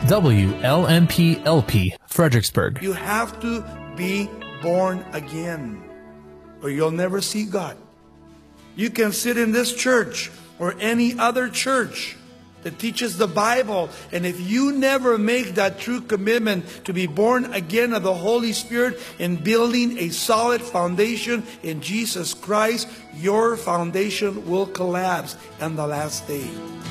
WLMP-LP, Fredericksburg. You have to be born again, or you'll never see God. You can sit in this church or any other church that teaches the Bible, and if you never make that true commitment to be born again of the Holy Spirit and building a solid foundation in Jesus Christ, your foundation will collapse on the last day.